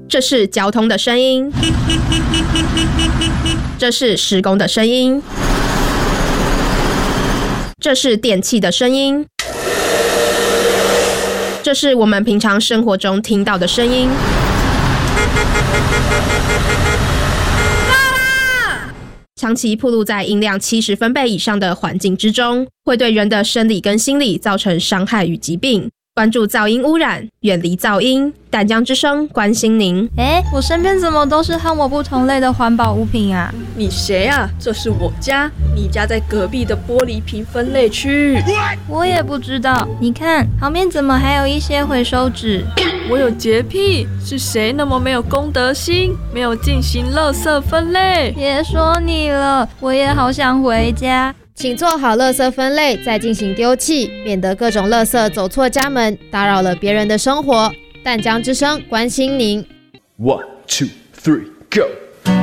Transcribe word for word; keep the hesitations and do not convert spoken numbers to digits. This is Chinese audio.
这是交通的声音，这是施工的声音，这是电器的声音，这是我们平常生活中听到的声音。长期暴露在音量七十分贝以上的环境之中，会对人的生理跟心理造成伤害与疾病。关注噪音污染，远离噪音。淡江之声关心您。 哎，我身边怎么都是和我不同类的环保物品啊？ 你谁啊？这是我家，你家在隔壁的玻璃瓶分类区。 我也不知道。你看旁边怎么还有一些回收纸？ 我有洁癖，是谁那么没有公德心，没有进行垃圾分类？ 别说你了，我也好想回家。 请做好垃圾分类，再进行丢弃，免得各种垃圾走错家门，打扰了别人的生活。淡江之声关心您。 One, two, three, go!